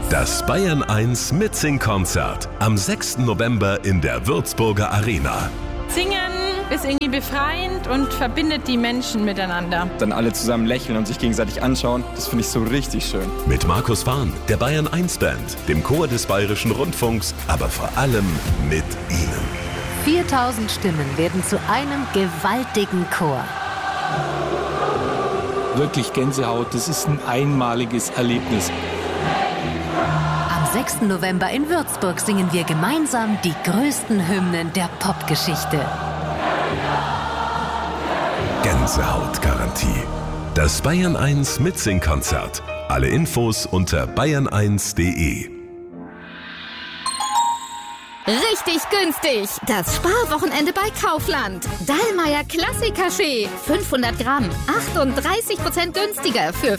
Das Bayern 1 Mitsing-Konzert am 6. November in der Würzburger Arena. Singen ist irgendwie befreiend und verbindet die Menschen miteinander. Dann alle zusammen lächeln und sich gegenseitig anschauen, das finde ich so richtig schön. Mit Markus Fahn, der Bayern 1 Band, dem Chor des Bayerischen Rundfunks, aber vor allem mit Ihnen. 4000 Stimmen werden zu einem gewaltigen Chor. Wirklich Gänsehaut, das ist ein einmaliges Erlebnis. Am 6. November in Würzburg singen wir gemeinsam die größten Hymnen der Popgeschichte. Gänsehautgarantie. Das Bayern 1 Mitsing-Konzert. Alle Infos unter bayern1.de. Richtig günstig! Das Sparwochenende bei Kaufland. Dallmayr Klassik-Kaffee. 500 Gramm. 38% günstiger für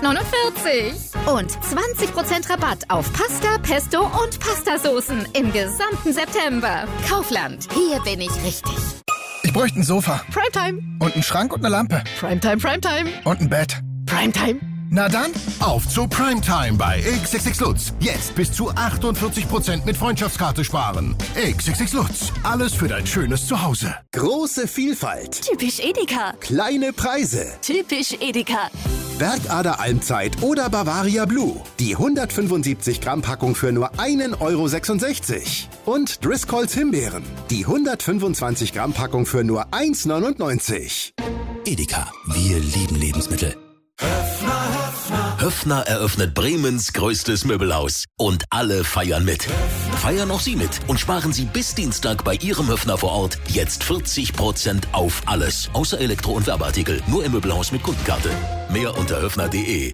5,49. Und 20% Rabatt auf Pasta, Pesto und Pastasoßen im gesamten September. Kaufland. Hier bin ich richtig. Ich bräuchte ein Sofa. Primetime. Und einen Schrank und eine Lampe. Primetime, Primetime. Und ein Bett. Primetime. Na dann, auf zu Primetime bei XXX Lutz. Jetzt bis zu 48% mit Freundschaftskarte sparen. XXX Lutz. Alles für dein schönes Zuhause. Große Vielfalt. Typisch Edeka. Kleine Preise. Typisch Edeka. Werkader Almzeit oder Bavaria Blue. Die 175 Gramm Packung für nur 1,66 €. Und Driscolls Himbeeren. Die 125 Gramm Packung für nur 1,99 €. Edeka. Wir lieben Lebensmittel. Höffner eröffnet Bremens größtes Möbelhaus. Und alle feiern mit. Feiern auch Sie mit und sparen Sie bis Dienstag bei Ihrem Höffner vor Ort jetzt 40% auf alles. Außer Elektro- und Werbeartikel. Nur im Möbelhaus mit Kundenkarte. Mehr unter höffner.de.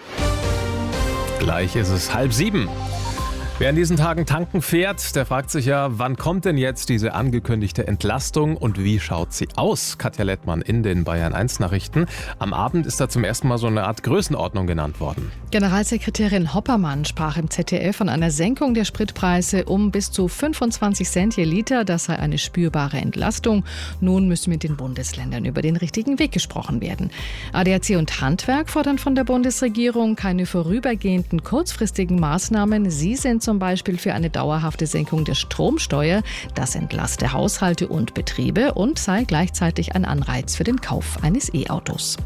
Gleich ist es 6:30. Wer in diesen Tagen tanken fährt, der fragt sich ja, wann kommt denn jetzt diese angekündigte Entlastung und wie schaut sie aus? Katja Lettmann in den Bayern 1 Nachrichten. Am Abend ist da zum ersten Mal so eine Art Größenordnung genannt worden. Generalsekretärin Hoppermann sprach im ZDF von einer Senkung der Spritpreise um bis zu 25 Cent je Liter. Das sei eine spürbare Entlastung. Nun müsse mit den Bundesländern über den richtigen Weg gesprochen werden. ADAC und Handwerk fordern von der Bundesregierung keine vorübergehenden kurzfristigen Maßnahmen. Sie sind zum Beispiel für eine dauerhafte Senkung der Stromsteuer. Das entlaste Haushalte und Betriebe und sei gleichzeitig ein Anreiz für den Kauf eines E-Autos.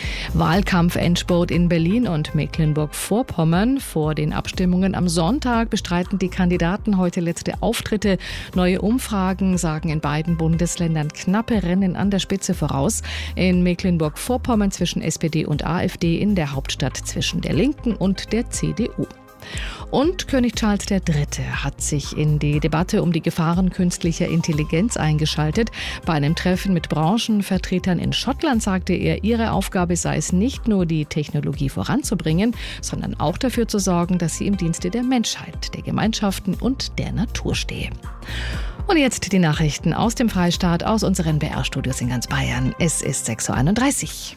Wahlkampfendspurt in Berlin und Mecklenburg-Vorpommern. Vor den Abstimmungen am Sonntag bestreiten die Kandidaten heute letzte Auftritte. Neue Umfragen sagen in beiden Bundesländern knappe Rennen an der Spitze voraus. In Mecklenburg-Vorpommern zwischen SPD und AfD, in der Hauptstadt zwischen der Linken und der CDU. Und König Charles III. Hat sich in die Debatte um die Gefahren künstlicher Intelligenz eingeschaltet. Bei einem Treffen mit Branchenvertretern in Schottland sagte er, ihre Aufgabe sei es nicht nur, die Technologie voranzubringen, sondern auch dafür zu sorgen, dass sie im Dienste der Menschheit, der Gemeinschaften und der Natur stehe. Und jetzt die Nachrichten aus dem Freistaat, aus unseren BR-Studios in ganz Bayern. Es ist 6:31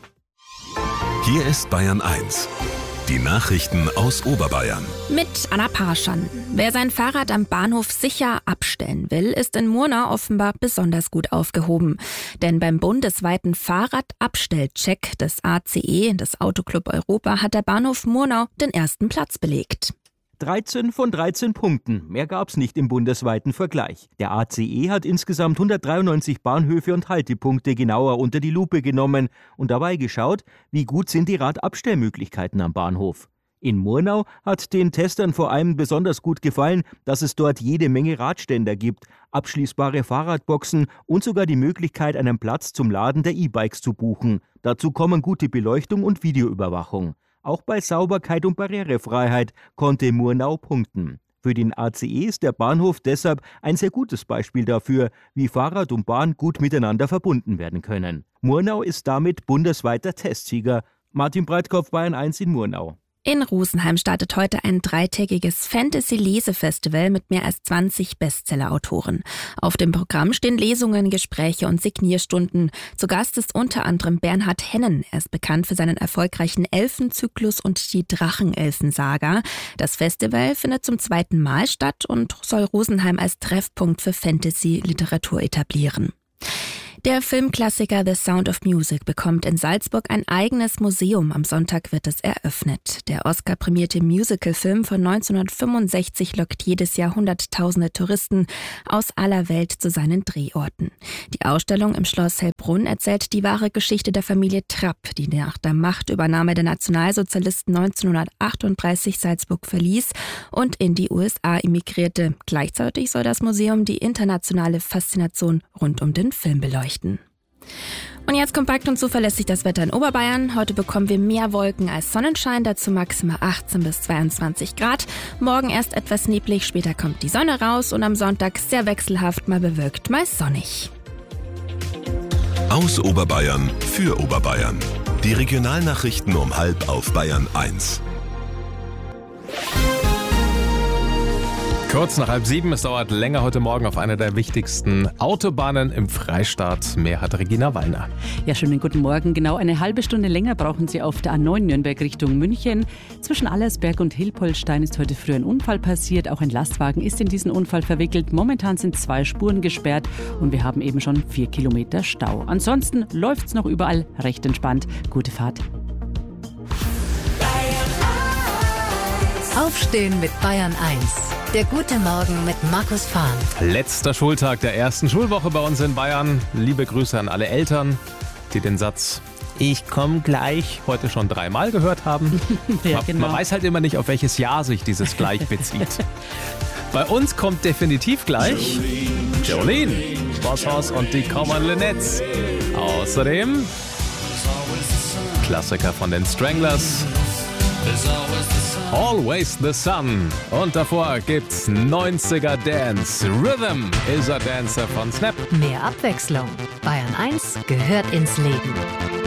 Uhr. Hier ist Bayern 1. Die Nachrichten aus Oberbayern. Mit Anna Paraschan. Wer sein Fahrrad am Bahnhof sicher abstellen will, ist in Murnau offenbar besonders gut aufgehoben. Denn beim bundesweiten Fahrradabstellcheck des ACE, des Autoclub Europa, hat der Bahnhof Murnau den ersten Platz belegt. 13 von 13 Punkten. Mehr gab's nicht im bundesweiten Vergleich. Der ACE hat insgesamt 193 Bahnhöfe und Haltepunkte genauer unter die Lupe genommen und dabei geschaut, wie gut sind die Radabstellmöglichkeiten am Bahnhof. In Murnau hat den Testern vor allem besonders gut gefallen, dass es dort jede Menge Radständer gibt, abschließbare Fahrradboxen und sogar die Möglichkeit, einen Platz zum Laden der E-Bikes zu buchen. Dazu kommen gute Beleuchtung und Videoüberwachung. Auch bei Sauberkeit und Barrierefreiheit konnte Murnau punkten. Für den ACE ist der Bahnhof deshalb ein sehr gutes Beispiel dafür, wie Fahrrad und Bahn gut miteinander verbunden werden können. Murnau ist damit bundesweiter Testsieger. Martin Breitkopf, Bayern 1 in Murnau. In Rosenheim startet heute ein 3-tägiges Fantasy-Lesefestival mit mehr als 20 Bestseller-Autoren. Auf dem Programm stehen Lesungen, Gespräche und Signierstunden. Zu Gast ist unter anderem Bernhard Hennen. Er ist bekannt für seinen erfolgreichen Elfenzyklus und die Drachenelfen-Saga. Das Festival findet zum 2. Mal statt und soll Rosenheim als Treffpunkt für Fantasy-Literatur etablieren. Der Filmklassiker The Sound of Music bekommt in Salzburg ein eigenes Museum. Am Sonntag wird es eröffnet. Der Oscar-prämierte Musicalfilm von 1965 lockt jedes Jahr Hunderttausende Touristen aus aller Welt zu seinen Drehorten. Die Ausstellung im Schloss Hellbrunn erzählt die wahre Geschichte der Familie Trapp, die nach der Machtübernahme der Nationalsozialisten 1938 Salzburg verließ und in die USA emigrierte. Gleichzeitig soll das Museum die internationale Faszination rund um den Film beleuchten. Und jetzt kompakt und zuverlässig das Wetter in Oberbayern. Heute bekommen wir mehr Wolken als Sonnenschein, dazu maximal 18 bis 22 Grad. Morgen erst etwas neblig, später kommt die Sonne raus und am Sonntag sehr wechselhaft, mal bewölkt, mal sonnig. Aus Oberbayern für Oberbayern. Die Regionalnachrichten um 6:30 auf Bayern 1. Kurz nach 6:30, es dauert länger heute Morgen auf einer der wichtigsten Autobahnen im Freistaat. Mehr hat Regina Wallner. Ja, schönen guten Morgen. Genau eine halbe Stunde länger brauchen Sie auf der A9 Nürnberg Richtung München. Zwischen Allersberg und Hilpoltstein ist heute früh ein Unfall passiert. Auch ein Lastwagen ist in diesen Unfall verwickelt. Momentan sind 2 Spuren gesperrt und wir haben eben schon 4 Kilometer Stau. Ansonsten läuft es noch überall recht entspannt. Gute Fahrt. Aufstehen mit Bayern 1. Der gute Morgen mit Markus Fahn. Letzter Schultag der ersten Schulwoche bei uns in Bayern. Liebe Grüße an alle Eltern, die den Satz "Ich komme gleich" heute schon 3-mal gehört haben. Ja, genau. Man weiß halt immer nicht, auf welches Jahr sich dieses gleich bezieht. Bei uns kommt definitiv gleich Jolene, Bosshaus und die Common Linettes. Außerdem Klassiker von den Stranglers, Always the Sun. Und davor gibt's 90er Dance. Rhythm is a Dancer von Snap. Mehr Abwechslung. Bayern 1 gehört ins Leben.